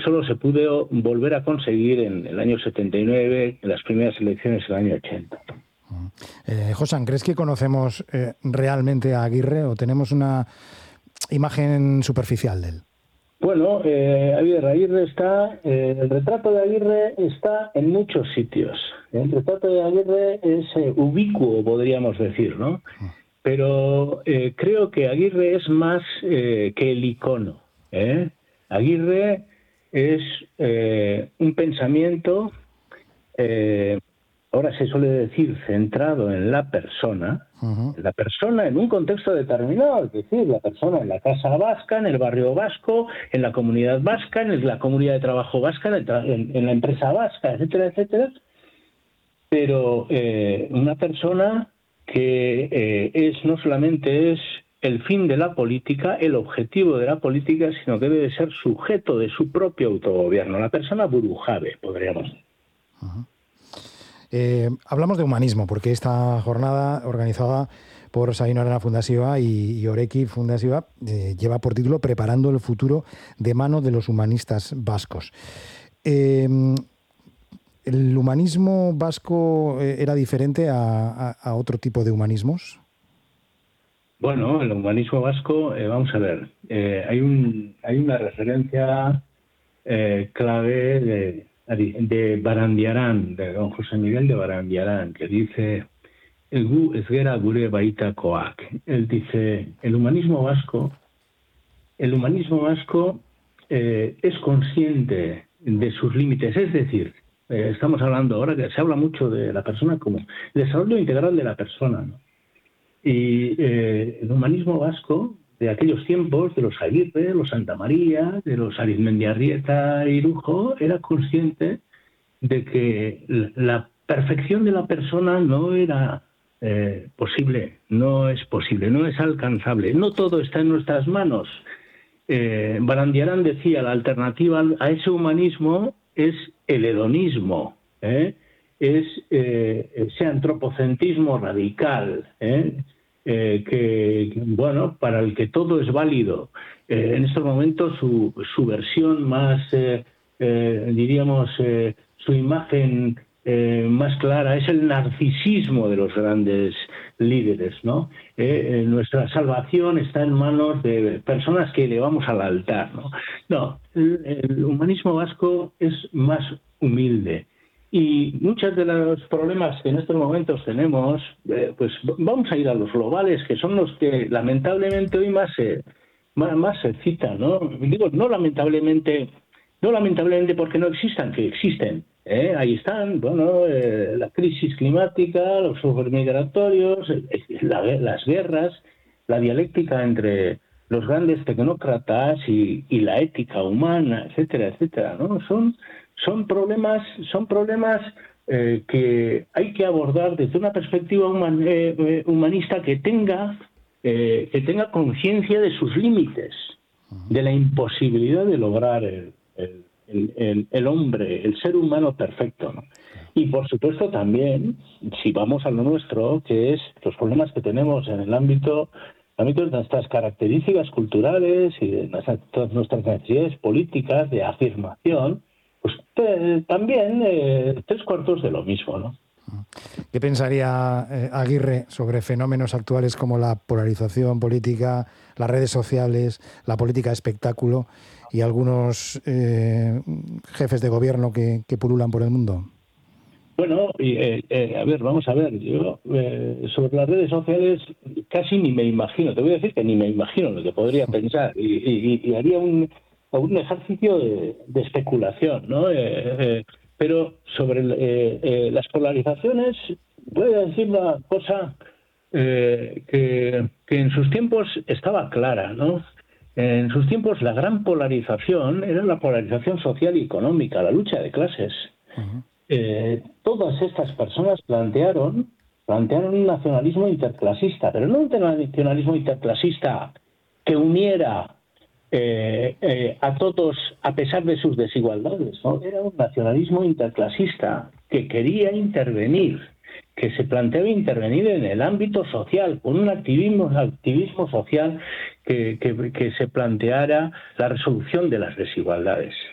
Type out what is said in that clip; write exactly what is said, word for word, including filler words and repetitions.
solo se pudo volver a conseguir en el año setenta y nueve, en las primeras elecciones del año ochenta. Eh, Josan, ¿crees que conocemos eh, realmente a Aguirre o tenemos una imagen superficial de él? Bueno, eh, Aguirre está, eh, el retrato de Aguirre está en muchos sitios. El retrato de Aguirre es eh, ubicuo, podríamos decir, ¿no? Pero eh, creo que Aguirre es más eh, que el icono, ¿eh? Aguirre es eh, un pensamiento, eh, ahora se suele decir, centrado en la persona, uh-huh. la persona en un contexto determinado, es decir, la persona en la casa vasca, en el barrio vasco, en la comunidad vasca, en la comunidad de trabajo vasca, en, el tra- en, en la empresa vasca, etcétera, etcétera. Pero eh, una persona que eh, es no solamente es el fin de la política, el objetivo de la política, sino que debe ser sujeto de su propio autogobierno. La persona Burujave, podríamos decir. Uh-huh. Eh, hablamos de humanismo, porque esta jornada organizada por Sabino Arana Fundazioa y, y Oreki Fundazioa eh, lleva por título Preparando el futuro de mano de los humanistas vascos. Eh, ¿El humanismo vasco eh, era diferente a, a, a otro tipo de humanismos? Bueno, el humanismo vasco, eh, vamos a ver, eh, hay, un, hay una referencia eh, clave de... de Barandiarán, de don José Miguel de Barandiarán, que dice, el gu ezgera gure baitakoak. Él dice, el humanismo vasco, el humanismo vasco eh, es consciente de sus límites, es decir, eh, estamos hablando ahora que se habla mucho de la persona como el desarrollo integral de la persona, ¿no? Y eh, el humanismo vasco de aquellos tiempos, de los Aguirre, los Santamaría, de los Arizmendiarrieta y Irujo, era consciente de que la perfección de la persona no era eh, posible, no es posible, no es alcanzable, no todo está en nuestras manos. Eh, Barandiarán decía, la alternativa a ese humanismo es el hedonismo, ¿eh? es eh, ese antropocentrismo radical, ¿eh? Eh, que, bueno, para el que todo es válido. Eh, en estos momentos su, su versión más, eh, eh, diríamos, eh, su imagen eh, más clara es el narcisismo de los grandes líderes, ¿no? Eh, eh, nuestra salvación está en manos de personas que elevamos al altar, ¿no? No, el, el humanismo vasco es más humilde. Y muchos de los problemas que en estos momentos tenemos, eh, pues vamos a ir a los globales, que son los que lamentablemente hoy más se, más, más se citan, ¿no? Digo, no lamentablemente, no lamentablemente porque no existan, que existen. ¿eh? Ahí están, bueno, eh, la crisis climática, los flujos migratorios, eh, la, las guerras, la dialéctica entre los grandes tecnócratas y, y la ética humana, etcétera, etcétera, ¿no? Son Son problemas, son problemas eh, que hay que abordar desde una perspectiva human, eh, humanista que tenga, eh, que tenga conciencia de sus límites, de la imposibilidad de lograr el, el, el, el, el hombre, el ser humano perfecto, ¿no? Y por supuesto también, si vamos a lo nuestro, que es los problemas que tenemos en el ámbito, ámbito de nuestras características culturales y de nuestras, nuestras necesidades políticas de afirmación, pues eh, también eh, tres cuartos de lo mismo, ¿no? ¿Qué pensaría eh, Aguirre sobre fenómenos actuales como la polarización política, las redes sociales, la política de espectáculo y algunos eh, jefes de gobierno que, que pululan por el mundo? Bueno, y, eh, eh, a ver, vamos a ver, yo eh, sobre las redes sociales casi ni me imagino, te voy a decir que ni me imagino lo que podría pensar y, y, y haría un... un ejercicio de, de especulación, ¿no? Eh, eh, pero sobre eh, eh, las polarizaciones, voy a decir una cosa eh, que, que en sus tiempos estaba clara, ¿no? En sus tiempos la gran polarización era la polarización social y económica, la lucha de clases. Uh-huh. Eh, todas estas personas plantearon, plantearon un nacionalismo interclasista, pero no un nacionalismo interclasista que uniera Eh, eh, a todos a pesar de sus desigualdades, ¿no? Era un nacionalismo interclasista que quería intervenir, que se planteaba intervenir en el ámbito social, con un activismo, activismo social que, que, que se planteara la resolución de las desigualdades.